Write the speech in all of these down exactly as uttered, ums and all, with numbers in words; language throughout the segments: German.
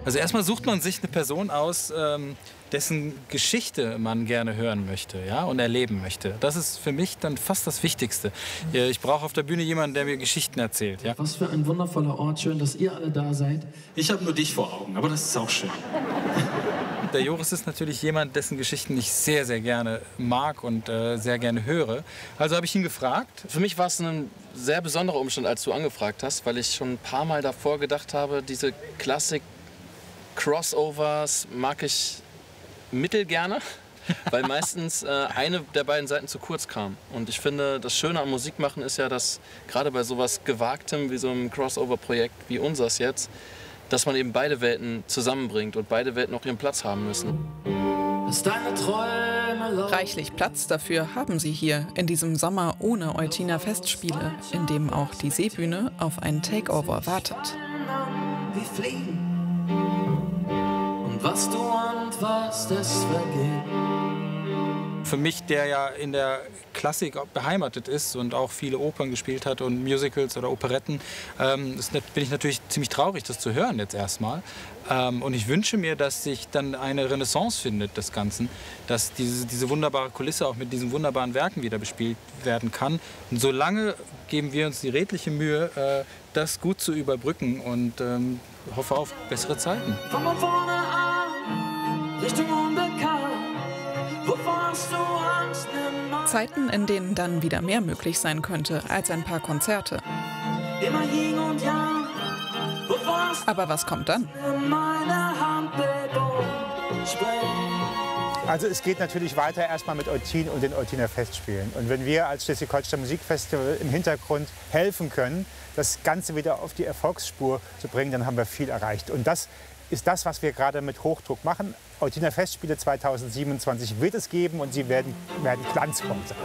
Also erstmal sucht man sich eine Person aus, ähm, dessen Geschichte man gerne hören möchte, ja, und erleben möchte. Das ist für mich dann fast das Wichtigste. Ich brauche auf der Bühne jemanden, der mir Geschichten erzählt. Ja. Was für ein wundervoller Ort. Schön, dass ihr alle da seid. Ich habe nur dich vor Augen, aber das ist auch schön. Der Joris ist natürlich jemand, dessen Geschichten ich sehr, sehr gerne mag und äh, sehr gerne höre. Also habe ich ihn gefragt. Für mich war es ein sehr besonderer Umstand, als du angefragt hast, weil ich schon ein paar Mal davor gedacht habe, diese Klassik-Crossovers mag ich mittel gerne, weil meistens äh, eine der beiden Seiten zu kurz kam. Und ich finde, das Schöne am Musikmachen ist ja, dass gerade bei sowas Gewagtem wie so einem Crossover-Projekt wie unseres jetzt, dass man eben beide Welten zusammenbringt und beide Welten auch ihren Platz haben müssen. Reichlich Platz dafür haben sie hier in diesem Sommer ohne Eutiner Festspiele, in dem auch die Seebühne auf ein Takeover wartet. Und was du und was das vergeht. Für mich, der ja in der Klassik beheimatet ist und auch viele Opern gespielt hat und Musicals oder Operetten, ähm, ist, bin ich natürlich ziemlich traurig, das zu hören jetzt erstmal. Ähm, und ich wünsche mir, dass sich dann eine Renaissance findet des Ganzen, dass diese, diese wunderbare Kulisse auch mit diesen wunderbaren Werken wieder bespielt werden kann. Und solange geben wir uns die redliche Mühe, äh, das gut zu überbrücken und ähm, hoffe auf bessere Zeiten. Fang von vorne an, Richtung unbekannt. Zeiten, in denen dann wieder mehr möglich sein könnte als ein paar Konzerte. Aber was kommt dann? Also es geht natürlich weiter erstmal mit Eutin und den Eutiner Festspielen. Und wenn wir als Schleswig-Holstein Musikfestival im Hintergrund helfen können, das Ganze wieder auf die Erfolgsspur zu bringen, dann haben wir viel erreicht. Und das ist das, was wir gerade mit Hochdruck machen. Eutiner Festspiele zweitausendsiebenundzwanzig wird es geben und sie werden, werden glanzvoll sein.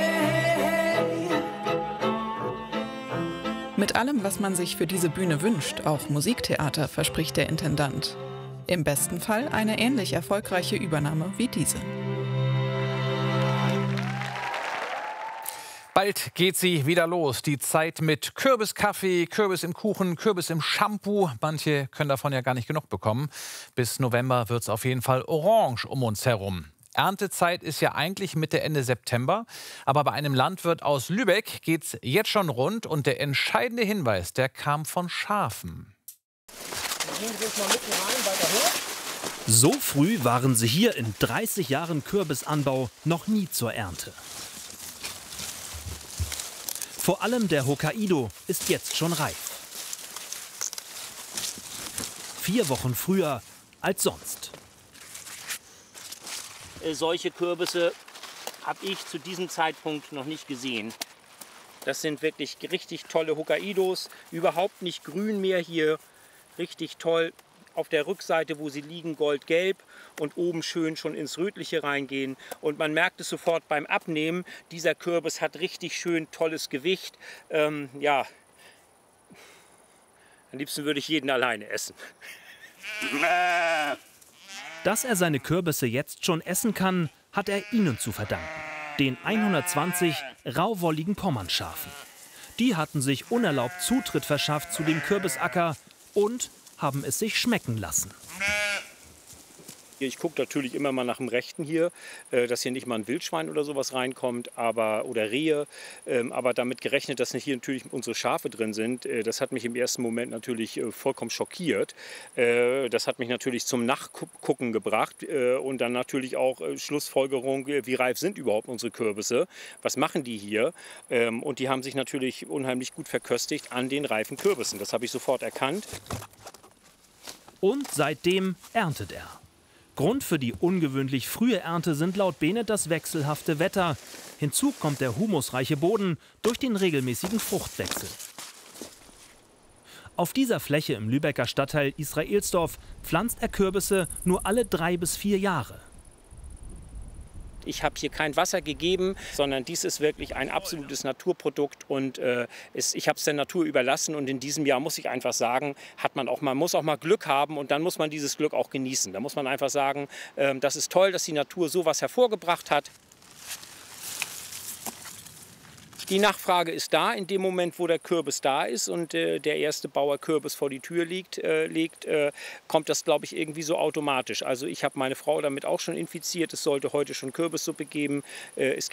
Mit allem, was man sich für diese Bühne wünscht, auch Musiktheater, verspricht der Intendant. Im besten Fall eine ähnlich erfolgreiche Übernahme wie diese. Bald geht sie wieder los. Die Zeit mit Kürbiskaffee, Kürbis im Kuchen, Kürbis im Shampoo. Manche können davon ja gar nicht genug bekommen. Bis November wird es auf jeden Fall orange um uns herum. Erntezeit ist ja eigentlich Mitte, Ende September. Aber bei einem Landwirt aus Lübeck geht es jetzt schon rund. Und der entscheidende Hinweis, der kam von Schafen. So früh waren sie hier in dreißig Jahren Kürbisanbau noch nie zur Ernte. Vor allem der Hokkaido ist jetzt schon reif. Vier Wochen früher als sonst. Solche Kürbisse habe ich zu diesem Zeitpunkt noch nicht gesehen. Das sind wirklich richtig tolle Hokkaidos, überhaupt nicht grün mehr hier, richtig toll. Auf der Rückseite, wo sie liegen, goldgelb und oben schön schon ins Rötliche reingehen. Und man merkt es sofort beim Abnehmen, dieser Kürbis hat richtig schön tolles Gewicht. Ähm, ja, am liebsten würde ich jeden alleine essen. Dass er seine Kürbisse jetzt schon essen kann, hat er ihnen zu verdanken. Den hundertzwanzig rauwolligen Pommernschafen. Die hatten sich unerlaubt Zutritt verschafft zu dem Kürbisacker und haben es sich schmecken lassen. Ich gucke natürlich immer mal nach dem Rechten hier, dass hier nicht mal ein Wildschwein oder sowas reinkommt, aber, oder Rehe. Aber damit gerechnet, dass nicht hier natürlich unsere Schafe drin sind, das hat mich im ersten Moment natürlich vollkommen schockiert. Das hat mich natürlich zum Nachgucken gebracht und dann natürlich auch Schlussfolgerung, wie reif sind überhaupt unsere Kürbisse, was machen die hier? Und die haben sich natürlich unheimlich gut verköstigt an den reifen Kürbissen. Das habe ich sofort erkannt. Und seitdem erntet er. Grund für die ungewöhnlich frühe Ernte sind laut Benet das wechselhafte Wetter. Hinzu kommt der humusreiche Boden durch den regelmäßigen Fruchtwechsel. Auf dieser Fläche im Lübecker Stadtteil Israelsdorf pflanzt er Kürbisse nur alle drei bis vier Jahre. Ich habe hier kein Wasser gegeben, sondern dies ist wirklich ein absolutes Naturprodukt und äh, ist, ich habe es der Natur überlassen. Und in diesem Jahr muss ich einfach sagen, hat man auch mal, muss auch mal Glück haben und dann muss man dieses Glück auch genießen. Da muss man einfach sagen, äh, das ist toll, dass die Natur sowas hervorgebracht hat. Die Nachfrage ist da. In dem Moment, wo der Kürbis da ist und äh, der erste Bauer Kürbis vor die Tür liegt, äh, legt, äh, kommt das, glaube ich, irgendwie so automatisch. Also ich habe meine Frau damit auch schon infiziert. Es sollte heute schon Kürbissuppe geben. Äh, es